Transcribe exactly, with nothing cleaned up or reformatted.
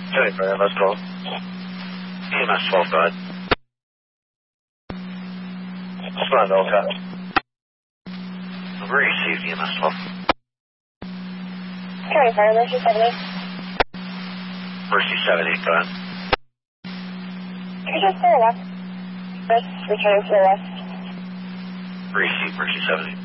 Okay, E M S twelve. E M S twelve, go ahead. Respond, Delta. Number received, E M S twelve. County Fire, Mercy seven eight. Mercy seven eight, go ahead. Could you just go left? Let's return to the west. Received, Mercy seven eight.